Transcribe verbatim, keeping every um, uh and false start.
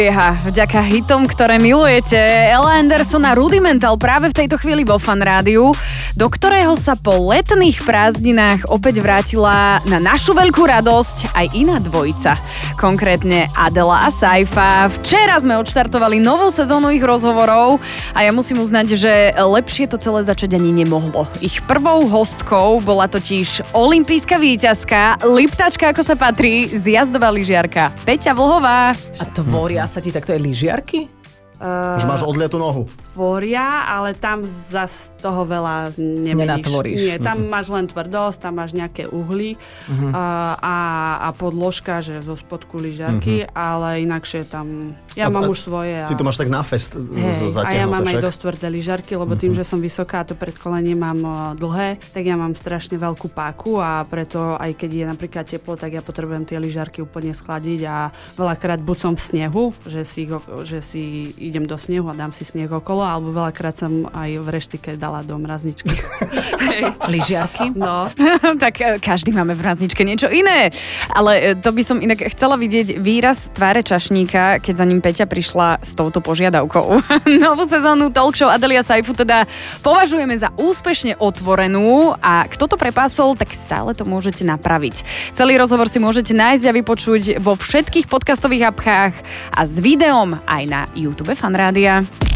Jeha, vďaka hitom, ktoré milujete, Ella Anderson a Rudimental práve v tejto chvíli vo Fan Rádiu, do ktorého sa po letných prázdninách opäť vrátila na našu veľkú radosť aj iná dvojica. Konkrétne Adela a Saifa. Včera sme odštartovali novú sezónu ich rozhovorov a ja musím uznať, že lepšie to celé začať ani nemohlo. Ich prvou hostkou bola totiž olympijská víťazka, liptačka ako sa patrí, zjazdová lyžiarka Peťa Vlhová. A tvoria sa ti takto aj lyžiarky? Uh, Už máš odliatú nohu. Tvoria, ale tam zas toho veľa nemeníš. Nenatvoríš. Nie, tam uh-huh. máš len tvrdosť, tam máš nejaké uhly uh-huh. uh, a, a podložka, že zo spodku lyžiarky, uh-huh. ale inakšie tam... Ja a, mám a už svoje. A... Ty to máš tak na fest hey, zatiahnuté. A ja mám však? aj dosť tvrdé lyžiarky, lebo uh-huh. tým, že som vysoká a to predkolenie mám dlhé, tak ja mám strašne veľkú páku a preto aj keď je napríklad teplo, tak ja potrebujem tie lyžiarky úplne schladiť a veľakrát buď som v snehu, že si, že si idem do snehu a dám si sneh okolo, alebo veľakrát som aj v reštike dala do mrazničky. Lyžiarky? No. Tak každý máme v mrazničke niečo iné. Ale to by som inak chcela vidieť výraz tváre čašníka, keď za ním Peťa prišla s touto požiadavkou. Novú sezónu talk show Adelia Saifu teda považujeme za úspešne otvorenú a kto to prepásol, tak stále to môžete napraviť. Celý rozhovor si môžete nájsť a vypočuť vo všetkých podcastových apkách a s videom aj na YouTube Fan Rádia.